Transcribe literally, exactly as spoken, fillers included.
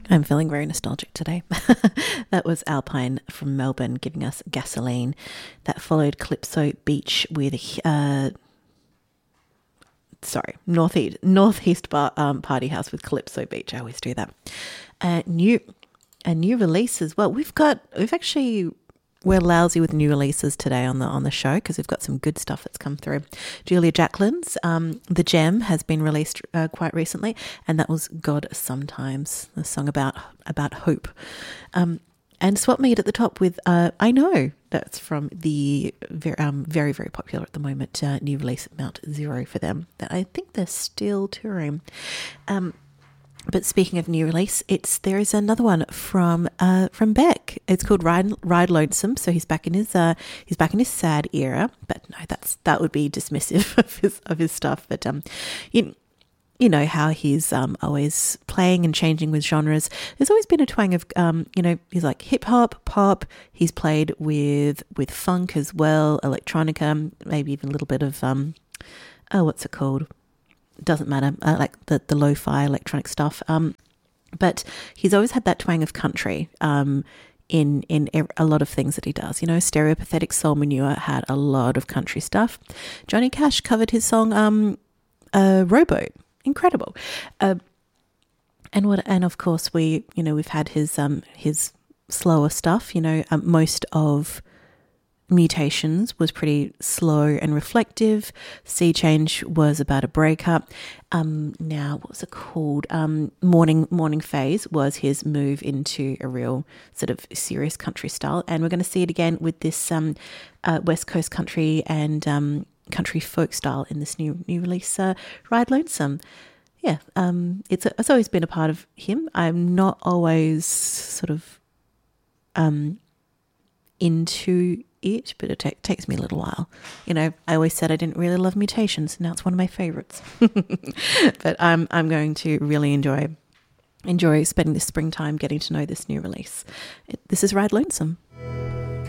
I'm feeling very nostalgic today. That was Alpine from Melbourne giving us Gasoline. That followed Calypso Beach with, uh, sorry, Northeast, Northeast Bar, um, Party House with Calypso Beach. I always do that. Uh, new, a new release as well. We've got, we've actually, we're lousy with new releases today on the on the show because we've got some good stuff that's come through. Julia Jacqueline's um, The Gem has been released uh, quite recently, and that was God Sometimes, a song about about hope. Um, and Swap Meet at the top with uh, I Know. That's from the very, um, very, very popular at the moment uh, new release Mount Zero for them. That I think they're still touring. Um, But speaking of new release, it's there is another one from uh, from Beck. It's called Ride Ride Lonesome. So he's back in his uh, he's back in his sad era. But no, that's that would be dismissive of his of his stuff. But um, you you know how he's um always playing and changing with genres. There's always been a twang of um you know he's like hip hop, pop. He's played with with funk as well, electronica, maybe even a little bit of um oh what's it called? Doesn't matter, uh, like the, the lo-fi electronic stuff. Um, but he's always had that twang of country um, in in a lot of things that he does. You know, Stereopathetic Soul Manure had a lot of country stuff. Johnny Cash covered his song um, uh, Rowboat. Incredible. Uh, and what? And of course, we you know we've had his um, his slower stuff. You know, um, most of Mutations was pretty slow and reflective. Sea Change was about a breakup. Um, now, what was it called? Um, Morning Morning Phase was his move into a real sort of serious country style, and we're going to see it again with this um, uh, West Coast country and um, country folk style in this new new release, uh, Ride Lonesome. Yeah, um, it's a, it's always been a part of him. I'm not always sort of um, into it, but it t- takes me a little while. You know, I always said I didn't really love Mutations. Now it's one of my favorites. But I'm I'm going to really enjoy enjoy spending this springtime getting to know this new release. It, this is Ride Lonesome.